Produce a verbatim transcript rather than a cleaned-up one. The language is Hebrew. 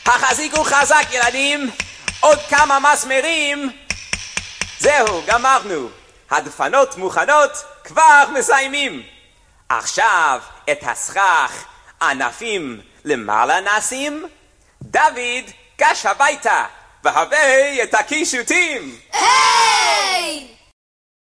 החזיקו חזק ילדים, עוד כמה מסמרים. זהו, גמרנו. הדפנות מוכנות, כבר מסיימים. עכשיו את הסכך ענפים למעלה נשים. דוד, גש הביתה והביא את הקישוטים.